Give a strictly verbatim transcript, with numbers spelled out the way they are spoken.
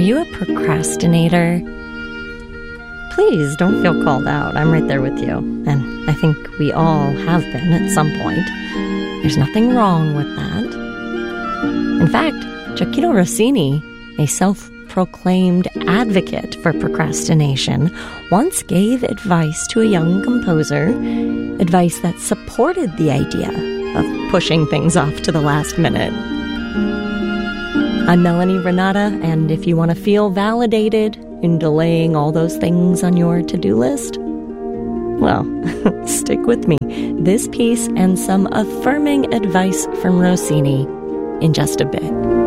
you a procrastinator? Please don't feel called out. I'm right there with you. And I think we all have been at some point. There's nothing wrong with that. In fact, Gioachino Rossini, a self-proclaimed advocate for procrastination, once gave advice to a young composer, advice that supported the idea of pushing things off to the last minute. I'm Melanie Renata, and if you want to feel validated in delaying all those things on your to-do list, well, stick with me. This piece and some affirming advice from Rossini in just a bit.